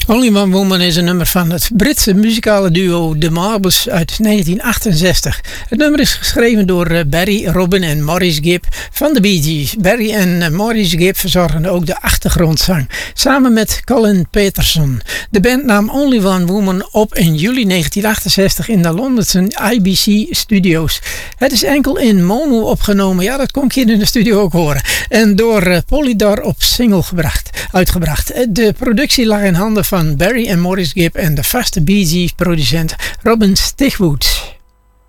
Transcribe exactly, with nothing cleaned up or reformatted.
Only One Woman is een nummer van het Britse muzikale duo The Marbles uit negentien achtenzestig. Het nummer is geschreven door Barry, Robin en Maurice Gibb van de Bee Gees. Barry en Maurice Gibb verzorgen ook de achtergrondzang, samen met Colin Peterson. De band nam Only One Woman op in juli negentien achtenzestig in de Londense I B C Studios. Het is enkel in mono opgenomen, ja dat kon ik hier in de studio ook horen, en door Polydor op single gebracht, uitgebracht. De productie lag in handen van Barry en Maurice Gibb en de vaste Bee Gees producent Robin Stigwood.